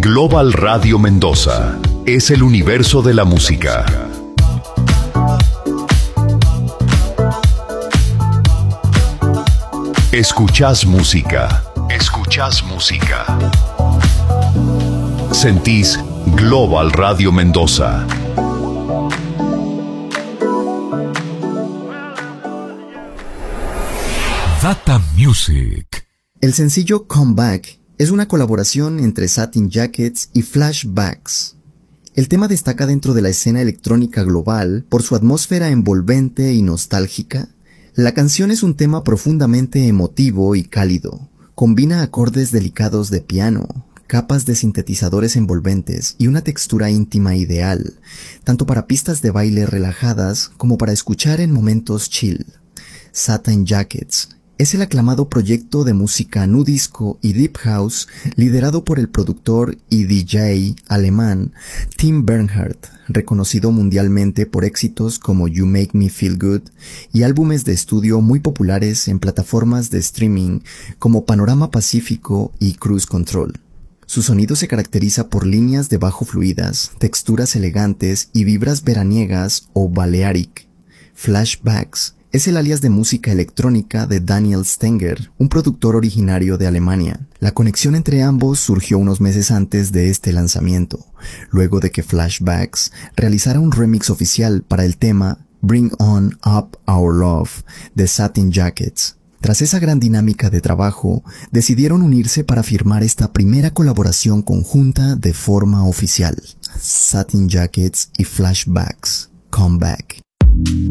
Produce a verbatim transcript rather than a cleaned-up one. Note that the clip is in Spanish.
Global Radio Mendoza es el universo de la música. Escuchás música. Escuchás música. Sentís Global Radio Mendoza. Data Music. El sencillo Come Back es una colaboración entre Satin Jackets y Flashbacks. El tema destaca dentro de la escena electrónica global por su atmósfera envolvente y nostálgica. La canción es un tema profundamente emotivo y cálido. Combina acordes delicados de piano, capas de sintetizadores envolventes y una textura íntima ideal, tanto para pistas de baile relajadas como para escuchar en momentos chill. Satin Jackets es el aclamado proyecto de música nu disco y deep house liderado por el productor y D J alemán Tim Bernhardt, reconocido mundialmente por éxitos como You Make Me Feel Good y álbumes de estudio muy populares en plataformas de streaming como Panorama Pacífico y Cruise Control. Su sonido se caracteriza por líneas de bajo fluidas, texturas elegantes y vibras veraniegas o Balearic. Flashbacks es el alias de música electrónica de Daniel Stenger, un productor originario de Alemania. La conexión entre ambos surgió unos meses antes de este lanzamiento, luego de que Flashbacks realizara un remix oficial para el tema Bring On Up Our Love de Satin Jackets. Tras esa gran dinámica de trabajo, decidieron unirse para firmar esta primera colaboración conjunta de forma oficial. Satin Jackets y Flashbacks. Come Back.